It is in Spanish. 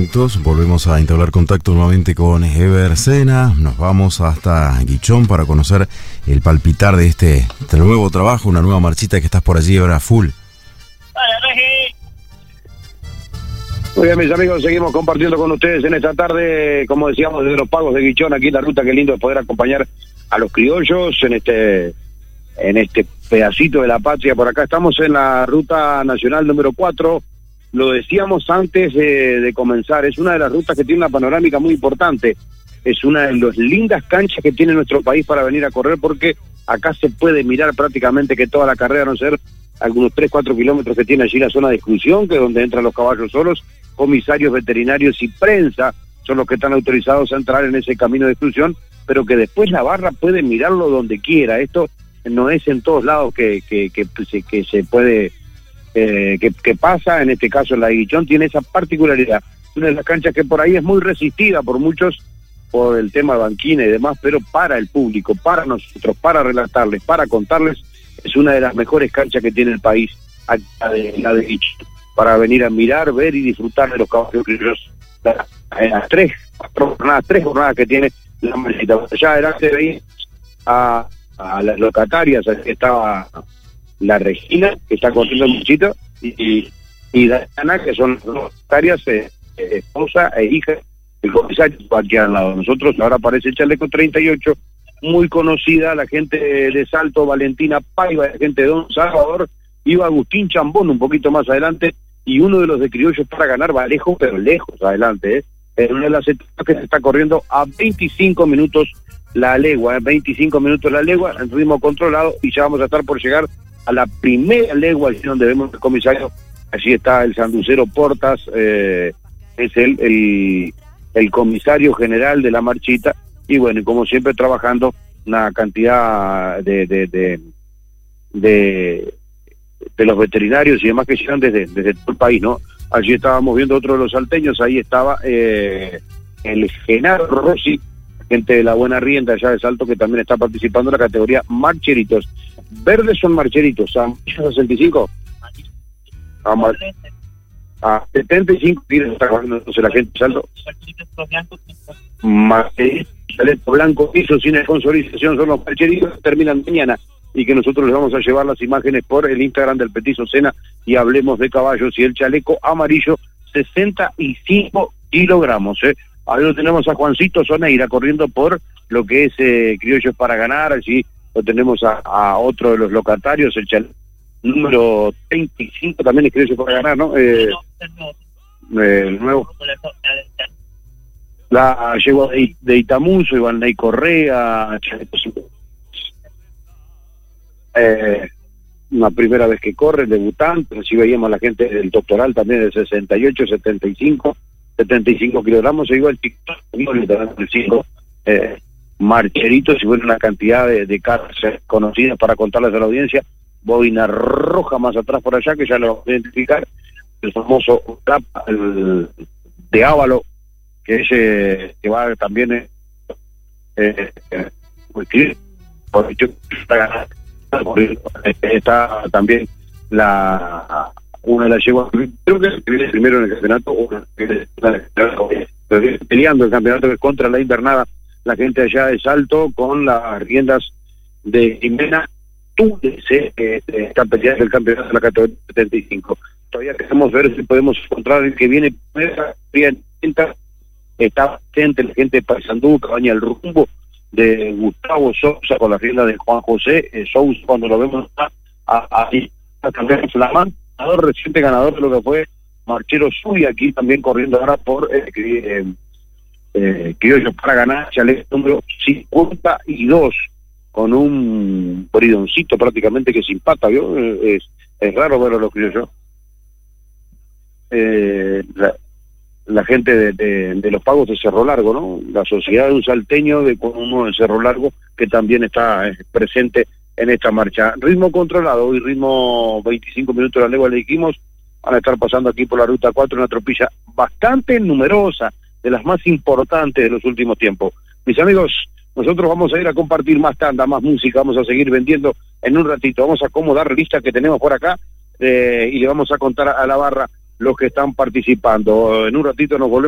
minutos volvemos a entablar contacto nuevamente con Ever Sena. Nos vamos hasta Guichón para conocer el palpitar de este nuevo trabajo, una nueva marchita que estás por allí ahora full. Muy bien, mis amigos, seguimos compartiendo con ustedes en esta tarde, como decíamos, desde los pagos de Guichón, aquí en la ruta. Qué lindo es poder acompañar a los criollos en este pedacito de la patria. Por acá estamos en la ruta nacional número 4. Lo decíamos antes de comenzar, es una de las rutas que tiene una panorámica muy importante. Es una de las lindas canchas que tiene nuestro país para venir a correr, porque acá se puede mirar prácticamente que toda la carrera, a no ser algunos 3-4 kilómetros que tiene allí la zona de exclusión, que es donde entran los caballos solos. Comisarios veterinarios y prensa son los que están autorizados a entrar en ese camino de exclusión, pero que después la barra puede mirarlo donde quiera. Esto no es en todos lados que se puede, que pasa. En este caso en la de Guichón tiene esa particularidad. Es una de las canchas que por ahí es muy resistida por muchos, por el tema de banquina y demás, pero para el público, para nosotros, para relatarles, para contarles, es una de las mejores canchas que tiene el país, la de Guichón, para venir a mirar, ver y disfrutar de los caballos criollos. Las tres jornadas que tiene la marchita. Ya adelante veía a las locatarias. Aquí estaba la Regina, que está corriendo el muchito, y Dana, que son las locatarias, esposa e hija del comisario, aquí al lado. Nosotros ahora aparece el Chaleco 38, muy conocida, la gente de Salto, Valentina Paiva, la gente de Don Salvador, iba Agustín Chambón un poquito más adelante, y uno de los de criollos para ganar va lejos, pero lejos adelante, en una de las etapas que se está corriendo a 25 minutos la legua, 25 minutos la legua, en ritmo controlado, y ya vamos a estar por llegar a la primera legua, allí donde vemos el comisario. Allí está el sanducero Portas, es el comisario general de la marchita, y bueno, y como siempre trabajando una cantidad de los veterinarios y demás que llegan desde todo el país, ¿no? Allí estábamos viendo otro de los salteños, ahí estaba el Genaro Rossi, gente de la Buena Rienda allá de Salto, que también está participando en la categoría marcheritos. Verdes son marcheritos, a 65. A 75 tiene, está corriendo entonces la gente de Salto. Marcherito blanco, piso sin sponsorización, son los marcheritos que terminan mañana, y que nosotros les vamos a llevar las imágenes por el Instagram del Petizo Sena y hablemos de caballos. Y el chaleco amarillo, 65 kilogramos, Ahí lo tenemos a Juancito Soneira corriendo por lo que es Criollos para Ganar. Allí lo tenemos a otro de los locatarios, el chaleco número 35, también es Criollos para Ganar, ¿no? El nuevo. La llegó de Itamuso, Iván Ney Correa, una primera vez que corre, debutante. Así veíamos a la gente del doctoral también de 68, 75 kilogramos, se iba el TikTok, el 5, marcheritos, y bueno, una cantidad de caras conocidas para contarles a la audiencia. Boina roja más atrás por allá, que ya lo vamos a identificar, el famoso el de Ávalo, que es que va también está también una de las yeguas, creo que viene primero en el campeonato, peleando el campeonato contra la invernada, la gente allá de Salto, con las riendas de Jimena Túnez, está peleando el campeonato de la categoría 75. Todavía queremos ver si podemos encontrar el que viene bien. Está gente, la gente de Paysandú, Cabaña el Rumbo, de Gustavo Sousa, con la rienda de Juan José Sousa, cuando lo vemos ahí también Flamán, reciente ganador de lo que fue Marchero Suy, aquí también corriendo ahora por Criollos para Ganar, chaleco número 52, con un bridoncito prácticamente que se impacta, ¿vio? Es raro verlo los criollos. La gente de los pagos de Cerro Largo, ¿no? La sociedad de un salteño con uno de Cerro Largo que también está presente en esta marcha. Ritmo controlado y ritmo 25 minutos de la legua, le dijimos, van a estar pasando aquí por la ruta 4, una tropilla bastante numerosa, de las más importantes de los últimos tiempos. Mis amigos, nosotros vamos a ir a compartir más tanda, más música, vamos a seguir vendiendo en un ratito, vamos a acomodar listas que tenemos por acá y le vamos a contar a la barra los que están participando. En un ratito nos volvemos